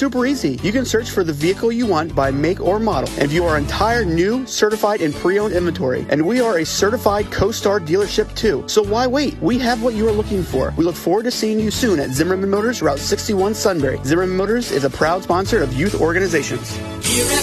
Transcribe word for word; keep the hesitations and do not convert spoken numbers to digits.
super easy. You can search for the vehicle you want by make or model and view our entire new, certified, and pre-owned inventory. And we are a certified CoStar dealership too. So why wait? We have what you are looking for. We look forward to seeing you soon at Zimmerman Motors, Route sixty-one, Sunbury. Zimmerman Motors is a proud sponsor of youth organizations. Here at